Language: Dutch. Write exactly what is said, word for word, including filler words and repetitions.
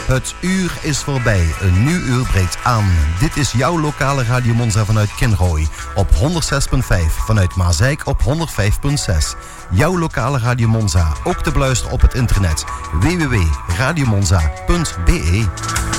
Het uur is voorbij. Een nieuw uur breekt aan. Dit is jouw lokale Radio Monza vanuit Kinrooi. Op honderdzes komma vijf. Vanuit Maasijk op honderdvijf komma zes. Jouw lokale Radio Monza. Ook te beluisteren op het internet. w w w punt radio monza punt b e